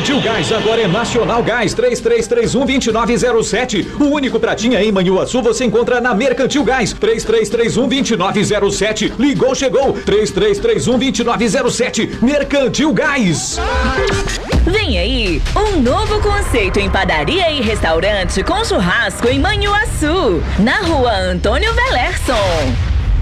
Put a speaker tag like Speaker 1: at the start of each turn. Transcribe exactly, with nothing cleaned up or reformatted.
Speaker 1: Mercantil Gás agora é Nacional Gás. Três três três um, dois nove zero sete. O único pratinha em Manhuaçu você encontra na Mercantil Gás. Três três três um, dois nove zero sete. Ligou, chegou. Três três três um, dois nove zero sete. Mercantil Gás.
Speaker 2: Vem aí, um novo conceito em padaria e restaurante com churrasco em Manhuaçu, na rua Antônio Velerson.